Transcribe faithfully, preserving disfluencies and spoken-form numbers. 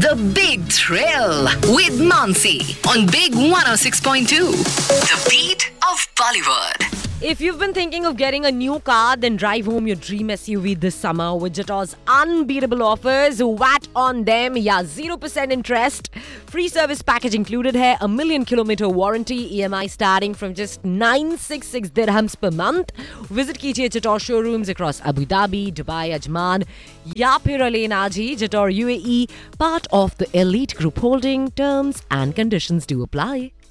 The Big Thrill with Mansi on Big one oh six point two. The beat of Bollywood. If you've been thinking of getting a new car, then drive home your dream S U V this summer with Jetor's unbeatable offers. W A T on them, yeah, zero percent interest. Free service package included hai, a million kilometer warranty, E M I starting from just nine hundred sixty-six dirhams per month. Visit kijiye Jetor showrooms across Abu Dhabi, Dubai, Ajman, ya phir Alain Aji, Jetor U A E, part of the elite group holding. Terms and conditions do apply.